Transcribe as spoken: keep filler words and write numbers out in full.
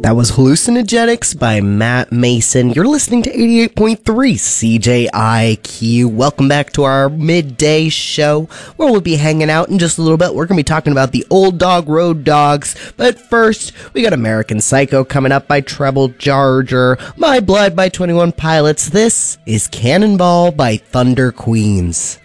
That was Hallucinogenics by Matt Mason. You're listening to eighty-eight point three C J I Q. Welcome back to our midday show, where we'll be hanging out in just a little bit. We're going to be talking about the Old Dog Road Dogs. But first, we got American Psycho coming up by Treble Charger, My Blood by twenty-one Pilots. This is Cannonball by Thunder Queens.